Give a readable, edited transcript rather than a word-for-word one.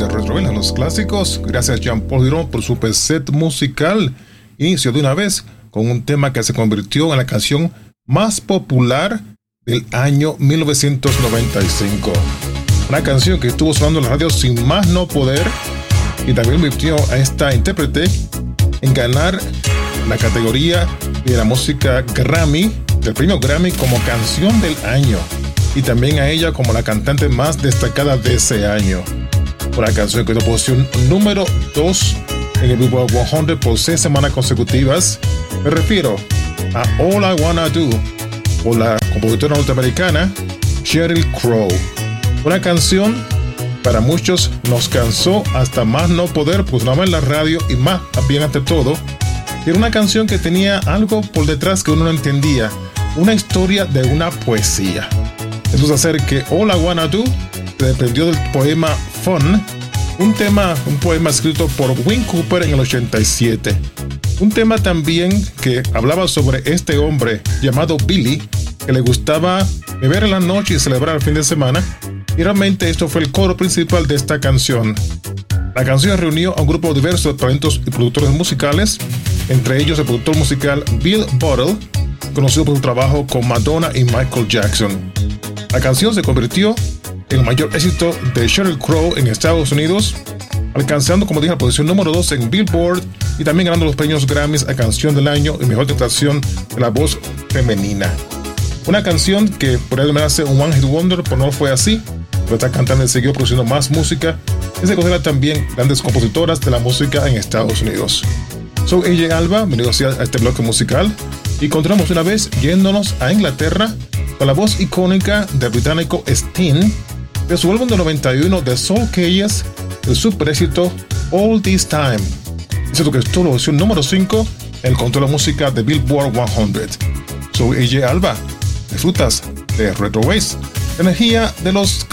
de Retrovel, los clásicos. Gracias Jean-Paul Girón por su set musical. Inicio de una vez con un tema que se convirtió en la canción más popular del año 1995. Una canción que estuvo sonando en la radio sin más no poder y también convirtió a esta intérprete en ganar la categoría de la música Grammy, del premio Grammy como canción del año, y también a ella como la cantante más destacada de ese año. Una canción que tuvo posición número 2 en el Billboard 100 por 6 semanas consecutivas. Me refiero a All I Wanna Do, por la compositora norteamericana Sheryl Crow. Una canción para muchos nos cansó hasta más no poder, pues sonaba en la radio y más bien ante todo. Era una canción que tenía algo por detrás que uno no entendía, una historia de una poesía. Eso es hacer que All I Wanna Do se desprendió del poema Fun, un poema escrito por Win Cooper en el 87. Un tema también que hablaba sobre este hombre llamado Billy, que le gustaba beber en la noche y celebrar el fin de semana. Y realmente esto fue el coro principal de esta canción. La canción reunió a un grupo diverso de talentos y productores musicales, entre ellos el productor musical Bill Bottle, conocido por su trabajo con Madonna y Michael Jackson. La canción se convirtió en el mayor éxito de Sheryl Crow en Estados Unidos, alcanzando, como dije, la posición número 2 en Billboard y también ganando los premios Grammys a Canción del Año y Mejor Interpretación de la Voz Femenina. Una canción que por él me hace un One Hit Wonder, pero no fue así. Pero esta cantante siguió produciendo más música y se considera también grandes compositoras de la música en Estados Unidos. Soy AJ Alba, bienvenidos a este bloque musical y continuamos una vez yéndonos a Inglaterra con la voz icónica del británico Sting de su álbum de 91 The Soul Cages, el super éxito All This Time. Es lo que estuvo en la posición número 5 en el control de música de Billboard 100. Soy AJ Alba, disfrutas de Retro Waves, energía de los